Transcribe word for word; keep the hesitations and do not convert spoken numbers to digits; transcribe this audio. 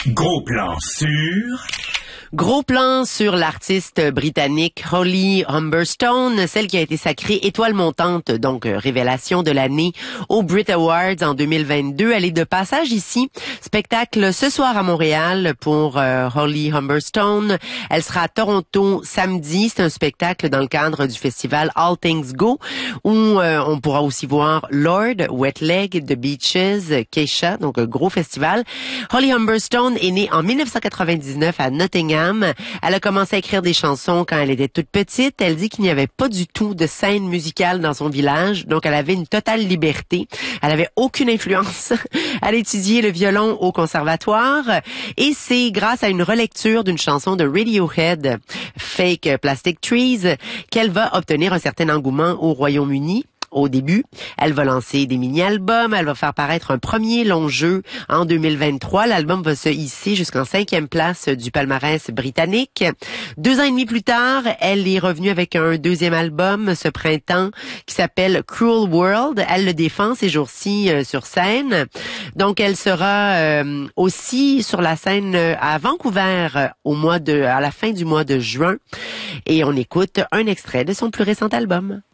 Gros plan sur... Gros plan sur l'artiste britannique Holly Humberstone, celle qui a été sacrée étoile montante, donc euh, révélation de l'année aux Brit Awards en deux mille vingt-deux. Elle est de passage ici. Spectacle ce soir à Montréal pour euh, Holly Humberstone. Elle sera à Toronto samedi. C'est un spectacle dans le cadre du festival All Things Go où euh, on pourra aussi voir Lord, Wet Leg, The Beaches, Keisha, donc un gros festival. Holly Humberstone est née en dix-neuf cent quatre-vingt-dix-neuf à Nottingham. Elle a commencé à écrire des chansons quand elle était toute petite. Elle dit qu'il n'y avait pas du tout de scène musicale dans son village, donc elle avait une totale liberté. Elle avait aucune influence. Elle a étudié le violon au conservatoire et c'est grâce à une relecture d'une chanson de Radiohead, Fake Plastic Trees, qu'elle va obtenir un certain engouement au Royaume-Uni. Au début, elle va lancer des mini-albums, elle va faire paraître un premier long jeu en deux mille vingt-trois. L'album va se hisser jusqu'en cinquième place du palmarès britannique. Deux ans et demi plus tard, elle est revenue avec un deuxième album ce printemps qui s'appelle Cruel World. Elle le défend ces jours-ci euh, sur scène. Donc, elle sera euh, aussi sur la scène à Vancouver euh, au mois de, à la fin du mois de juin. Et on écoute un extrait de son plus récent album.